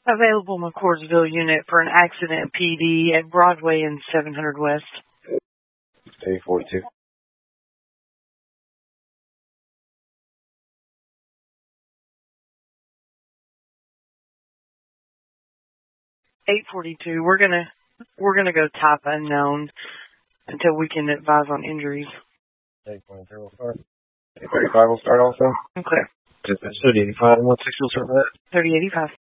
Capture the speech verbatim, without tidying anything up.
Available McCordsville unit for an accident P D at Broadway and seven hundred West. eight forty-two. eight forty-two. We're gonna we're gonna go top unknown until we can advise on injuries. eight twenty-three will start. eight thirty-five will start also. I'm clear. Just thirty eighty-five and one sixty will start for that. thirty eighty-five.